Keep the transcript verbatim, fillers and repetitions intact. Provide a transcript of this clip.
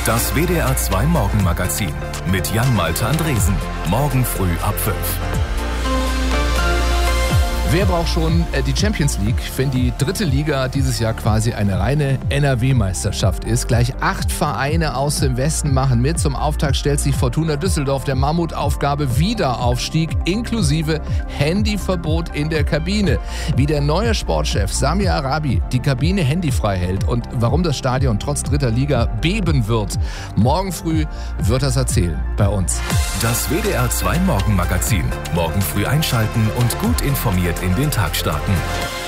Das W D R zwei Morgenmagazin mit Jan-Malte Andresen. Morgen früh ab fünf. Wer braucht schon die Champions League, wenn die dritte Liga dieses Jahr quasi eine reine N R W-Meisterschaft ist? Gleich acht Vereine aus dem Westen machen mit. Zum Auftakt stellt sich Fortuna Düsseldorf der Mammutaufgabe Wiederaufstieg inklusive Handyverbot in der Kabine. Wie der neue Sportchef Sami Arabi die Kabine handyfrei hält und warum das Stadion trotz dritter Liga beben wird. Morgen früh wird das erzählen bei uns. Das W D R zwei Morgenmagazin. Morgen früh einschalten und gut informiert in den Tag starten.